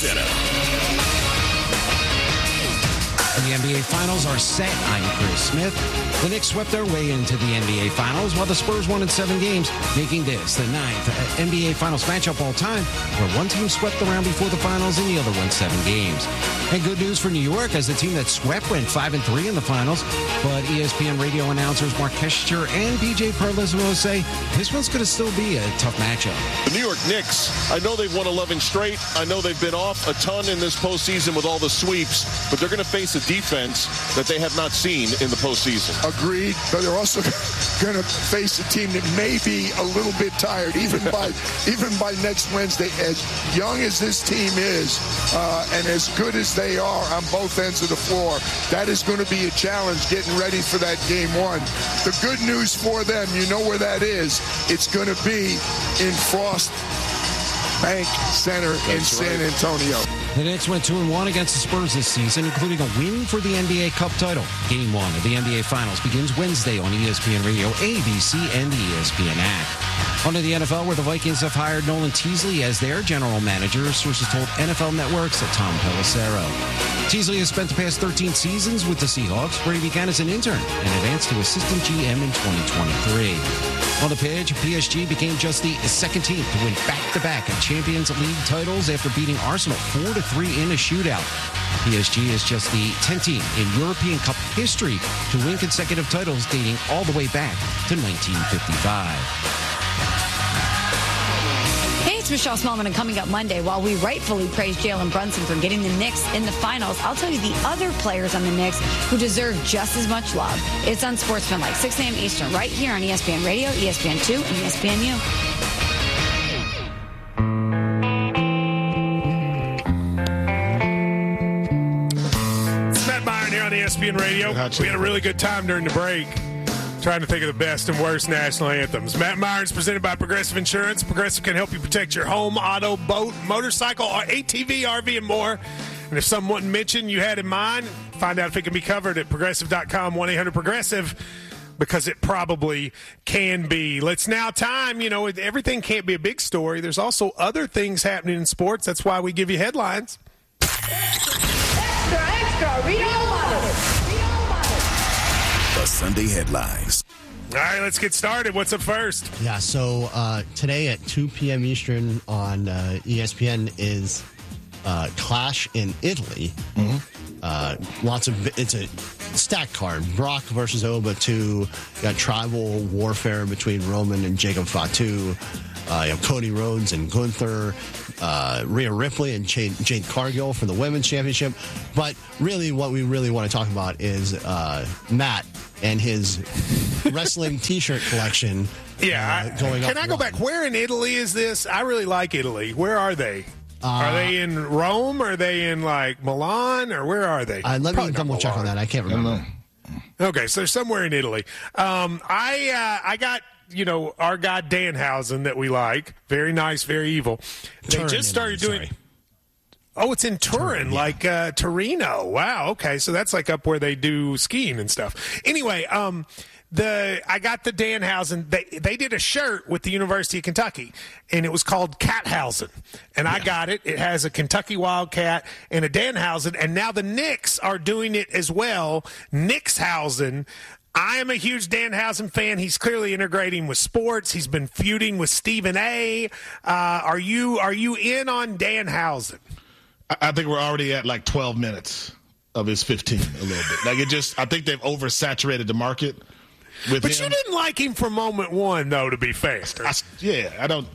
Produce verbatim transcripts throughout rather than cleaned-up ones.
Center. The N B A Finals are set. I'm Chris Smith. The Knicks swept their way into the N B A Finals, while the Spurs won in seven games, making this the ninth N B A Finals matchup all time, where one team swept the round before the Finals and the other won seven games. And good news for New York, as the team that swept went five and three in the Finals. But E S P N radio announcers Mark Kescher and B J Perlesmo say this one's going to still be a tough matchup. The New York Knicks, I know they've won eleven straight. I know they've been off a ton in this postseason with all the sweeps, but they're going to face a defense that they have not seen in the postseason. Agreed, but they're also going to face a team that may be a little bit tired, even by even by next Wednesday. As young as this team is, uh, and as good as they are on both ends of the floor, that is going to be a challenge getting ready for that game one. The good news for them, you know where that is. It's going to be in Frost Bank Center That's in San right. Antonio. The Knicks went two and one against the Spurs this season, including a win for the N B A Cup title. Game one of the N B A Finals begins Wednesday on E S P N Radio, A B C, and the E S P N app. On to the N F L, where the Vikings have hired Nolan Teasley as their general manager, sources told N F L Network's Tom Pelissero. Teasley has spent the past thirteen seasons with the Seahawks, where he began as an intern and advanced to assistant G M in twenty twenty-three. On the pitch, P S G became just the second team to win back-to-back Champions League titles after beating Arsenal four to three in a shootout. P S G is just the tenth team in European Cup history to win consecutive titles dating all the way back to nineteen fifty-five. It's Michelle Smallman, and coming up Monday, while we rightfully praise Jalen Brunson for getting the Knicks in the finals, I'll tell you the other players on the Knicks who deserve just as much love. It's on Sportsmanlike, six a.m. Eastern, right here on E S P N Radio, E S P N two, and E S P N U. It's Matt Byron here on E S P N Radio. We had a really good time during the break, trying to think of the best and worst national anthems. Matt Myers presented by Progressive Insurance. Progressive can help you protect your home, auto, boat, motorcycle, or A T V, R V, and more. And if someone mentioned you had in mind, find out if it can be covered at progressive dot com, one eight hundred progressive, because it probably can be. It's now time. You know, everything can't be a big story. There's also other things happening in sports. That's why we give you headlines. Extra, extra, read all about it. The Sunday headlines. All right, let's get started. What's up first? Yeah, so uh, today at two p.m. Eastern on uh, E S P N is uh, Clash in Italy. Mm-hmm. Uh, lots of it's a stacked card. Brock versus Oba two. Got tribal warfare between Roman and Jacob Fatu. Uh, you have Cody Rhodes and Gunther. Uh, Rhea Ripley and Jade, Jade Cargill for the women's championship. But really what we really want to talk about is uh, Matt and his wrestling T-shirt collection. Yeah. Uh, going I, can up I go one. back? Where in Italy is this? I really like Italy. Where are they? Uh, are they in Rome? Are they in, like, Milan? Or where are they? Uh, let Probably me double check on that. I can't remember. Okay, so they're somewhere in Italy. Um, I uh, I got... You know, our guy Danhausen that we like. Very nice, very evil. They Turin, just started Italy, doing. sorry. Oh, it's in Turin, Turin yeah. like uh, Torino. Wow. Okay, so that's like up where they do skiing and stuff. Anyway, um, the I got the Danhausen. They they did a shirt with the University of Kentucky, and it was called Cathausen, and yeah. I got it. It has a Kentucky Wildcat and a Danhausen, and now the Knicks are doing it as well. Knickshausen. I am a huge Danhausen fan. He's clearly integrating with sports. He's been feuding with Stephen A. Uh, are you are you in on Danhausen? I think we're already at like twelve minutes of his fifteen a little bit. Like it just, I think they've oversaturated the market with but him. You didn't like him from moment one, though, to be fair. I, yeah, I don't.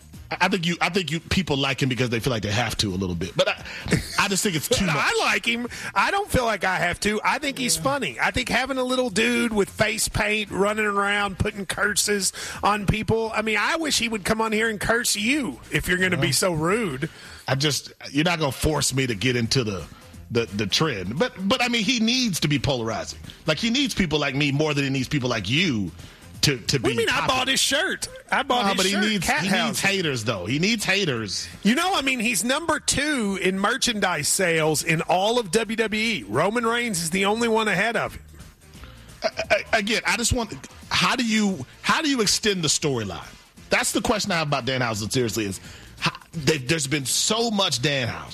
I think you. I think you. People like him because they feel like they have to a little bit. But I, I just think it's too much. I like him. I don't feel like I have to. I think he's funny. I think having a little dude with face paint running around putting curses on people. I mean, I wish he would come on here and curse you if you're going to be so rude. I just. You're not going to force me to get into the. The, the trend. But but I mean he needs to be polarizing. Like he needs people like me more than he needs people like you to, to be. What do you mean? popular. I bought his shirt. I bought no, his but shirt. He needs, he needs haters though. He needs haters. You know, I mean, he's number two in merchandise sales in all of W W E. Roman Reigns is the only one ahead of him. Uh, again, I just want how do you how do you extend the storyline? That's the question I have about Danhausen. Seriously, is how, they, there's been so much Danhausen.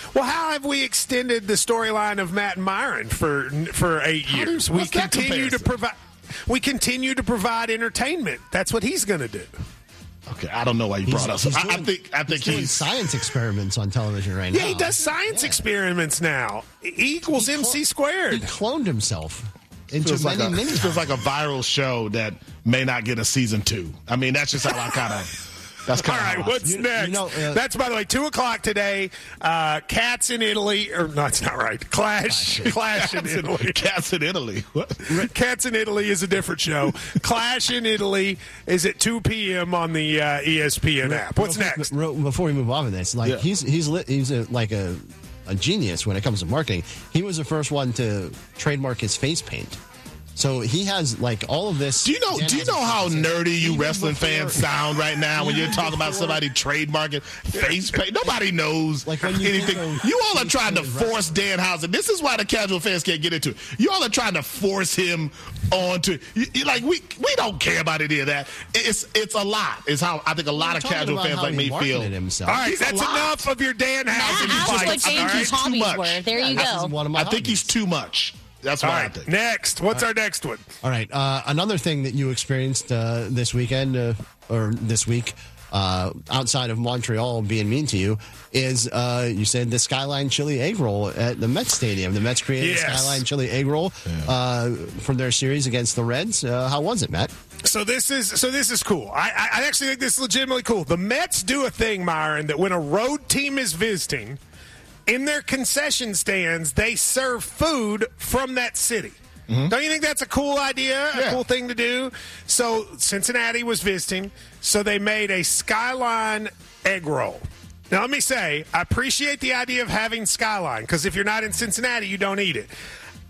Well, how have we extended the storyline of Matt and Myron for for eight How years? do- We what's that continue to comparison? provide. We continue to provide entertainment. That's what he's going to do. Okay, I don't know why you brought us. He's I, I doing- think I think he's doing he's science experiments on television right now. Yeah, he does science Yeah. experiments now. E equals He clo- M C He squared. cloned himself into feels like many a, mini. it feels like a viral show that may not get a season two. I mean, that's just how I kind of. That's All kind of. right, what's You- next? you know, uh, That's, by the way, two o'clock today. Uh, Cats in Italy. Or, no, that's not right. Clash. Clash in Italy. Cats in Italy. What? Cats in Italy is a different show. Clash in Italy is at two p.m. on the uh, E S P N app. What's next? Real- Before we move on with this, like Yeah. he's he's li- he's a, like a, a genius when it comes to marketing. He was the first one to trademark his face paint. So he has like all of this. Do you know? Dan Do you has know a how face paint. nerdy you Even wrestling before- fans sound right now when you're talking about somebody trademarking face paint? Nobody knows Like when you anything. think of You all are face trying to paint in force Dan Housen. This is why the casual fans can't get into it. You all are trying to force him onto. You, you, like we we don't care about any of that. It's it's a lot. It's how I think a lot We're of talking casual about fans how like he me feel. marketed himself. All right, He's a that's lot. enough of your Dan Housen Matt asked what fights. James' all right? Too hobbies much. were. There you This go. is one of my I think he's hobbies. too much. That's All what I right, think. next. What's our next one? All right. Uh, another thing that you experienced uh, this weekend uh, or this week, uh, outside of Montreal being mean to you, is uh, you said the Skyline Chili Egg Roll at the Mets Stadium. The Mets created Yes. Skyline Chili Egg Roll uh, for their series against the Reds. Uh, how was it, Matt? So this is so this is cool. I, I I actually think this is legitimately cool. The Mets do a thing, Myron, that when a road team is visiting, in their concession stands, they serve food from that city. Mm-hmm. Don't you think that's a cool idea, a Yeah. cool thing to do? So Cincinnati was visiting, so they made a Skyline egg roll. Now, let me say, I appreciate the idea of having Skyline, because if you're not in Cincinnati, you don't eat it.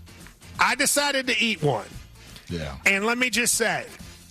I decided to eat one. Yeah. And let me just say,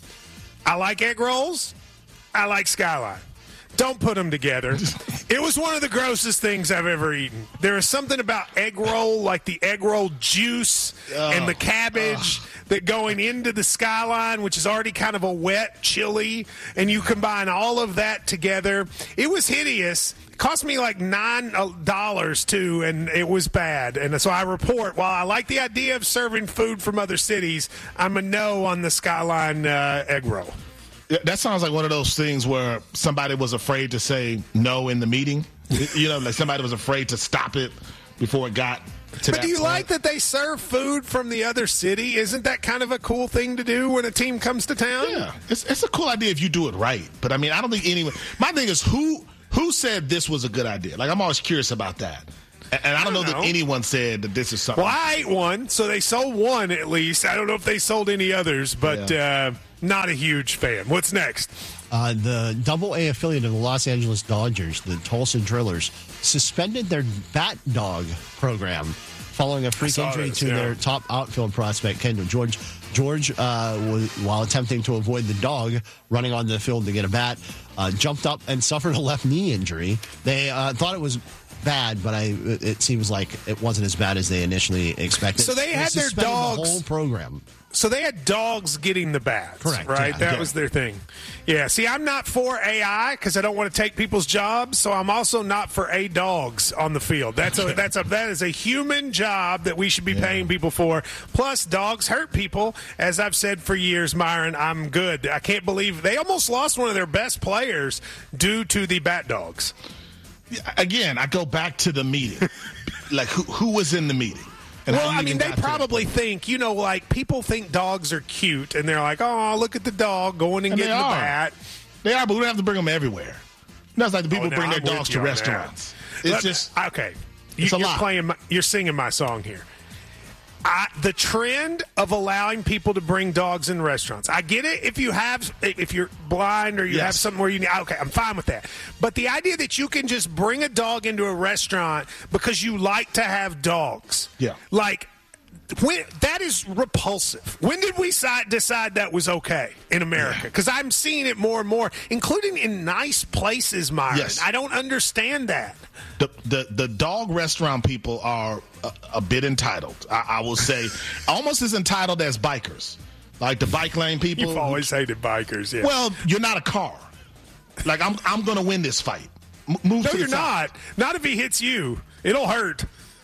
I like egg rolls. I like Skyline. Don't put them together. It was one of the grossest things I've ever eaten. There is something about egg roll, like the egg roll juice and the cabbage that going into the Skyline, which is already kind of a wet chili, and you combine all of that together. It was hideous. It cost me like nine dollars too, and it was bad. And so I report, while I like the idea of serving food from other cities, I'm a no on the Skyline uh, egg roll. Yeah, that sounds like one of those things where somebody was afraid to say no in the meeting. You know, like somebody was afraid to stop it before it got to But that do you point. like that they serve food from the other city? Isn't that kind of a cool thing to do when a team comes to town? Yeah, it's it's a cool idea if you do it right. But I mean, I don't think anyone. My thing is who who said this was a good idea. Like I'm always curious about that, and, and I, don't I don't know, know. that anyone said that this is something. Well, I ate one, so they sold one at least. I don't know if they sold any others, but uh, not a huge fan. What's next? Uh, the Double A affiliate of the Los Angeles Dodgers, the Tulsa Drillers, suspended their bat dog program following a freak saw injury this, to yeah. their top outfield prospect, Kendall George. George, uh, was, while attempting to avoid the dog running on the field to get a bat, uh, jumped up and suffered a left knee injury. They uh, thought it was bad, but I it seems like it wasn't as bad as they initially expected. So they had their suspended dogs- the whole program. So they had dogs getting the bats, Correct, right? yeah, that yeah. was their thing. Yeah. See, I'm not for A I because I don't want to take people's jobs. So I'm also not for a dogs on the field. That's a that's a that is a human job that we should be paying people for. Plus, dogs hurt people, as I've said for years. Myron, I'm good. I can't believe they almost lost one of their best players due to the bat dogs. Again, I go back to the meeting. Like who who was in the meeting? And Well, how you I mean, even they got to that probably point. think, you know, like people think dogs are cute, and they're like, "Oh, look at the dog going and, And getting they the are. bat." They are, but we don't have to bring them everywhere. That's like the people Oh, no, bring their I'm with dogs you to on that. restaurants. It's Let- just okay. You, it's a you're lot. playing. My, you're singing my song here. I, the trend of allowing people to bring dogs in restaurants. I get it if you have, if you're blind or you Yes. have something where you need. Okay, I'm fine with that. But the idea that you can just bring a dog into a restaurant because you like to have dogs, Yeah. like. When, that is repulsive. When did we si- decide that was okay in America? Because I'm seeing it more and more, including in nice places, Myron. Yes. I don't understand that. the, the the dog restaurant people are a, a bit entitled. I, I will say, almost as entitled as bikers, like the bike lane people. You've always hated bikers, yeah. Well, you're not a car. Like I'm I'm going to win this fight. move no, to the you're side. not. Not if he hits you. It'll hurt.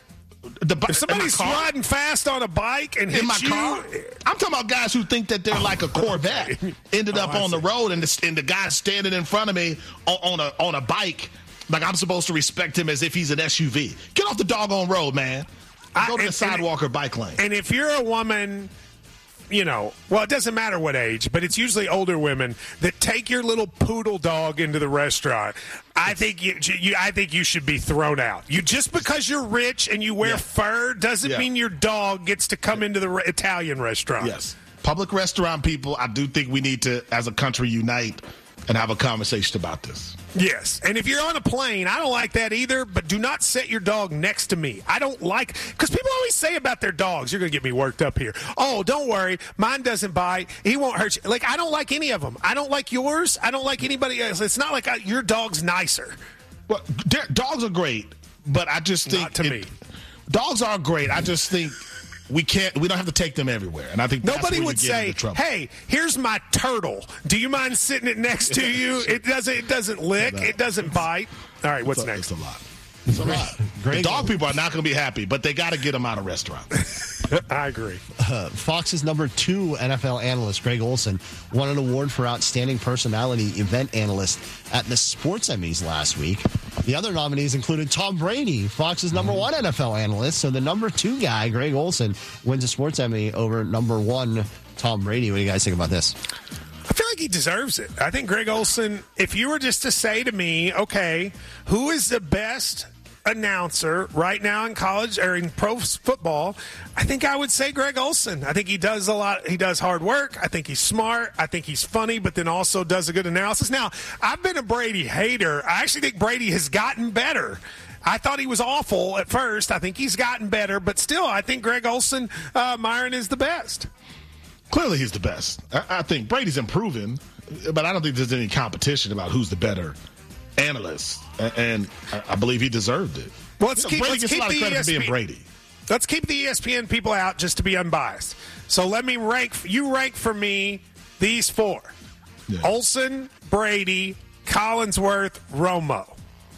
The, if somebody's riding fast on a bike and hits in my you, car, I'm talking about guys who think that they're like a Corvette. Ended up oh, on the road, and the, and the guy standing in front of me on, on a on a bike, like I'm supposed to respect him as if he's an S U V. Get off the doggone road, man. I, Go to and, the sidewalk and, or bike lane. And if you're a woman, you know, well, it doesn't matter what age, but it's usually older women that take your little poodle dog into the restaurant. I think you, you I think you should be thrown out. You just because you're rich and you wear yeah. fur doesn't yeah. mean your dog gets to come into the re- Italian restaurant. Yes, public restaurant people. I do think we need to, as a country, unite and have a conversation about this. Yes, and if you're on a plane, I don't like that either, but do not set your dog next to me. I don't like, because people always say about their dogs, you're going to get me worked up here. Oh, don't worry, mine doesn't bite. He won't hurt you. Like, I don't like any of them. I don't like yours. I don't like anybody else. It's not like I, your dog's nicer. Well, dogs are great, but I just think. Not to it, me. Dogs are great. I just think. We can't. We don't have to take them everywhere, and I think that's nobody where would you get say, into trouble. "Hey, here's my turtle. Do you mind sitting it next to you? It doesn't. It doesn't lick. It doesn't bite." All right, what's it's a, next? It's a lot. It's a lot. The dog people are not going to be happy, but they got to get them out of restaurants. I agree. Uh, Fox's number two N F L analyst, Greg Olsen, won an award for Outstanding Personality Event Analyst at the Sports Emmys last week. The other nominees included Tom Brady, Fox's number one N F L analyst. So the number two guy, Greg Olsen, wins a Sports Emmy over number one Tom Brady. What do you guys think about this? I feel like he deserves it. I think Greg Olsen, if you were just to say to me, okay, who is the best announcer right now in college or in pro football, I think I would say Greg Olsen. I think he does a lot. He does hard work. I think he's smart. I think he's funny, but then also does a good analysis. Now, I've been a Brady hater. I actually think Brady has gotten better. I thought he was awful at first. I think he's gotten better, but still, I think Greg Olsen, uh, Myron, is the best. Clearly, he's the best. I, I think Brady's improving, but I don't think there's any competition about who's the better analyst, and I believe he deserved it. Well, let's you know, keep, Brady let's gets keep a lot of the credit E S P N, for being Brady. Let's keep the E S P N people out just to be unbiased. So let me rank. You rank for me these four: yeah. Olsen, Brady, Collinsworth, Romo.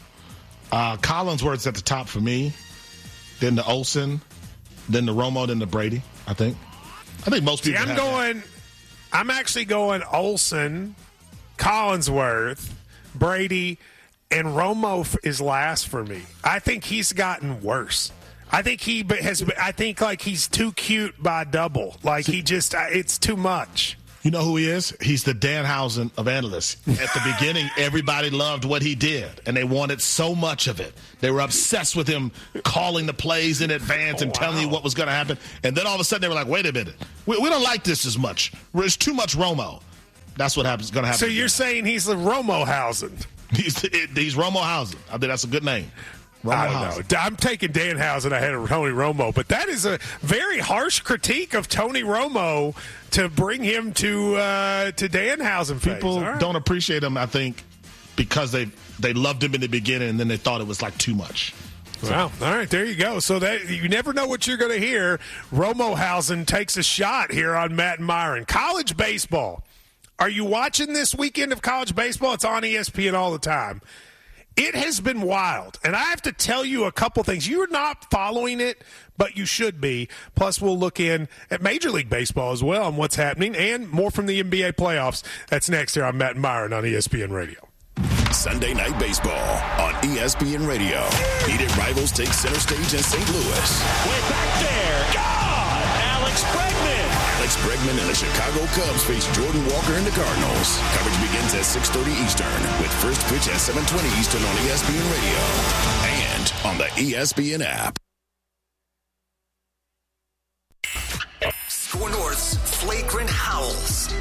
Uh, Collinsworth's at the top for me. Then the Olsen, then the Romo, then the Brady. I think. I think most people. See, I'm have going. That. I'm actually going Olsen, Collinsworth, Brady, and Romo is last for me. I think he's gotten worse. I think he has. I think like he's too cute by double. Like he just, it's too much. You know who he is? He's the Danhausen of analysts. At the beginning, everybody loved what he did, and they wanted so much of it. They were obsessed with him calling the plays in advance and oh, wow. telling you what was going to happen. And then all of a sudden, they were like, wait a minute. We, we don't like this as much. It's too much Romo. That's what happens. Going to happen. So you're saying he's the Romohausen? He's, he's Romohausen. I think that's a good name. I don't know. I'm taking Danhausen ahead of Tony Romo, but that is a very harsh critique of Tony Romo to bring him to uh, to Danhausen. People right. don't appreciate him, I think, because they they loved him in the beginning, and then they thought it was like too much. So. Wow. All right, there you go. So that you never know what you're going to hear. Romohausen takes a shot here on Matt and Myron. College baseball. Are you watching this weekend of college baseball? It's on E S P N all the time. It has been wild, and I have to tell you a couple things. You're not following it, but you should be. Plus, we'll look in at Major League Baseball as well and what's happening, and more from the N B A playoffs. That's next here on Matt and Myron on E S P N Radio. Sunday Night Baseball on E S P N Radio. Heated rivals take center stage in Saint Louis. Way back there. God! Alex Bregman! Alex Bregman and the Chicago Cubs face Jordan Walker and the Cardinals. Coverage begins at six thirty Eastern with first pitch at seven twenty Eastern on E S P N Radio and on the E S P N app.